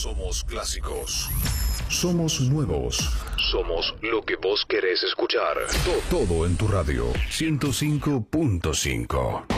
Somos clásicos. Somos nuevos. Somos lo que vos querés escuchar. Todo en tu radio. 105.5.